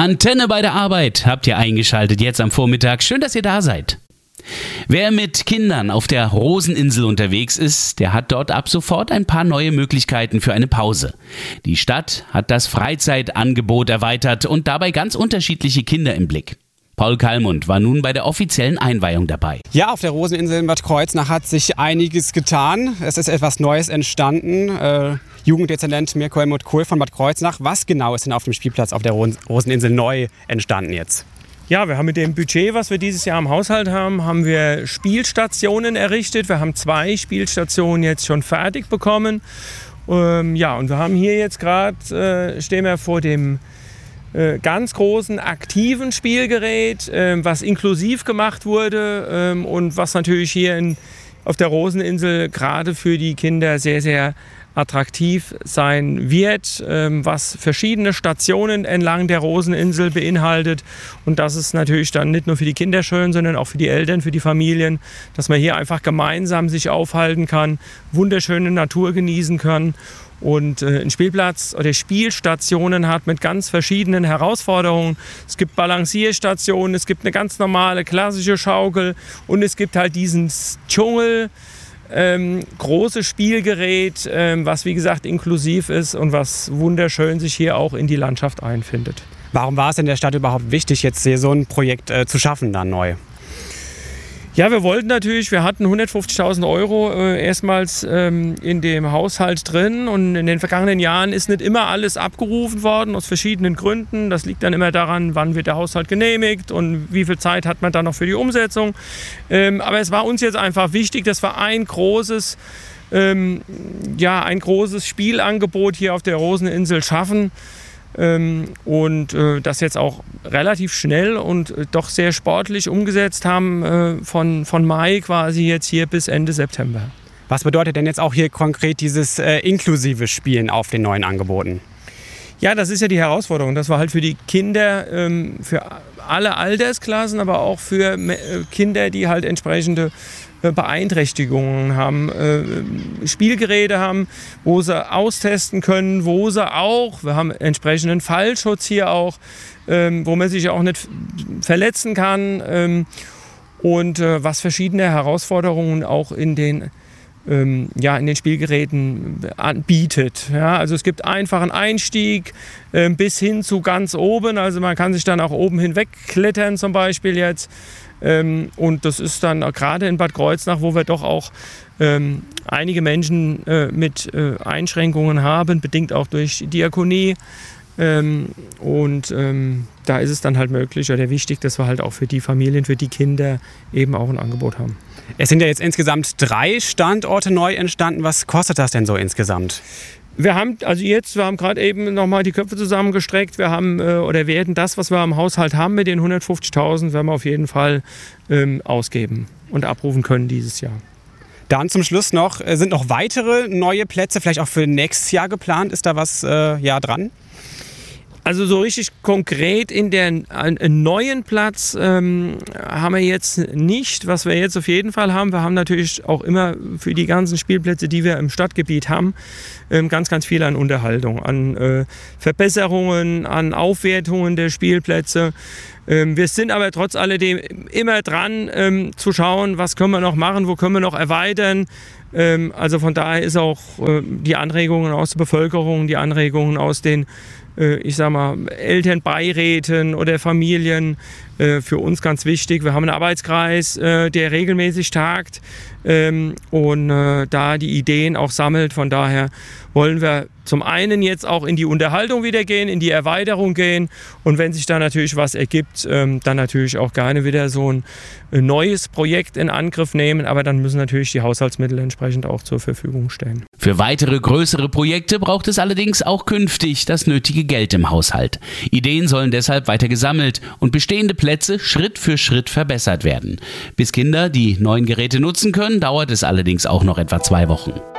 Antenne bei der Arbeit habt ihr eingeschaltet jetzt am Vormittag. Schön, dass ihr da seid. Wer mit Kindern auf der Roseninsel unterwegs ist, der hat dort ab sofort ein paar neue Möglichkeiten für eine Pause. Die Stadt hat das Freizeitangebot erweitert und dabei ganz unterschiedliche Kinder im Blick. Paul Kallmund war nun bei der offiziellen Einweihung dabei. Ja, auf der Roseninsel in Bad Kreuznach hat sich einiges getan. Es ist etwas Neues entstanden. Jugenddezernent Mirko Helmut Kohl von Bad Kreuznach. Was genau ist denn auf dem Spielplatz auf der Roseninsel neu entstanden jetzt? Ja, wir haben mit dem Budget, was wir dieses Jahr im Haushalt haben wir Spielstationen errichtet. Wir haben 2 Spielstationen jetzt schon fertig bekommen. Und wir haben hier jetzt gerade, stehen wir vor dem ganz großen aktiven Spielgerät, was inklusiv gemacht wurde und was natürlich hier auf der Roseninsel gerade für die Kinder sehr, sehr attraktiv sein wird, was verschiedene Stationen entlang der Roseninsel beinhaltet. Und das ist natürlich dann nicht nur für die Kinder schön, sondern auch für die Eltern, für die Familien, dass man hier einfach gemeinsam sich aufhalten kann, wunderschöne Natur genießen kann und einen Spielplatz oder Spielstationen hat mit ganz verschiedenen Herausforderungen. Es gibt Balancierstationen, es gibt eine ganz normale klassische Schaukel und es gibt halt diesen Dschungel, großes Spielgerät, was wie gesagt inklusiv ist und was wunderschön sich hier auch in die Landschaft einfindet. Warum war es in der Stadt überhaupt wichtig, jetzt hier so ein Projekt zu schaffen, dann neu? Ja, wir hatten 150.000 Euro erstmals in dem Haushalt drin und in den vergangenen Jahren ist nicht immer alles abgerufen worden, aus verschiedenen Gründen. Das liegt dann immer daran, wann wird der Haushalt genehmigt und wie viel Zeit hat man dann noch für die Umsetzung. Aber es war uns jetzt einfach wichtig, dass wir ein großes Spielangebot hier auf der Roseninsel schaffen. Und das jetzt auch relativ schnell und doch sehr sportlich umgesetzt haben, von Mai quasi jetzt hier bis Ende September. Was bedeutet denn jetzt auch hier konkret dieses inklusive Spielen auf den neuen Angeboten? Ja, das ist ja die Herausforderung, dass wir halt für die Kinder, für alle Altersklassen, aber auch für Kinder, die halt entsprechende Beeinträchtigungen haben, Spielgeräte haben, wo sie austesten können, wir haben entsprechenden Fallschutz hier auch, wo man sich auch nicht verletzen kann und was verschiedene Herausforderungen auch in den Spielgeräten bietet. Ja, also es gibt einfachen Einstieg bis hin zu ganz oben, also man kann sich dann auch oben hinweg klettern zum Beispiel jetzt. Und das ist dann gerade in Bad Kreuznach, wo wir doch auch einige Menschen mit Einschränkungen haben, bedingt auch durch die Diakonie. Da ist es dann halt möglich oder wichtig, dass wir halt auch für die Familien, für die Kinder eben auch ein Angebot haben. Es sind ja jetzt insgesamt 3 Standorte neu entstanden. Was kostet das denn so insgesamt? Wir haben gerade eben nochmal die Köpfe zusammengestreckt. Wir haben werden das, was wir am Haushalt haben mit den 150.000, werden wir auf jeden Fall ausgeben und abrufen können dieses Jahr. Dann zum Schluss sind noch weitere neue Plätze, vielleicht auch für nächstes Jahr geplant. Ist da was dran? Also so richtig konkret in den neuen Platz haben wir jetzt nicht. Was wir jetzt auf jeden Fall haben, wir haben natürlich auch immer für die ganzen Spielplätze, die wir im Stadtgebiet haben, ganz, ganz viel an Unterhaltung, an Verbesserungen, an Aufwertungen der Spielplätze. Wir sind aber trotz alledem immer dran zu schauen, was können wir noch machen, wo können wir noch erweitern. Also von daher ist auch die Anregungen aus der Bevölkerung, die Anregungen aus den Elternbeiräten oder Familien für uns ganz wichtig. Wir haben einen Arbeitskreis, der regelmäßig tagt und da die Ideen auch sammelt. Von daher wollen wir zum einen jetzt auch in die Unterhaltung wieder gehen, in die Erweiterung gehen und wenn sich da natürlich was ergibt, dann natürlich auch gerne wieder so ein neues Projekt in Angriff nehmen, aber dann müssen natürlich die Haushaltsmittel entsprechend auch zur Verfügung stehen. Für weitere größere Projekte braucht es allerdings auch künftig das nötige Geld im Haushalt. Ideen sollen deshalb weiter gesammelt und bestehende Plätze Schritt für Schritt verbessert werden. Bis Kinder die neuen Geräte nutzen können, dauert es allerdings auch noch etwa 2 Wochen.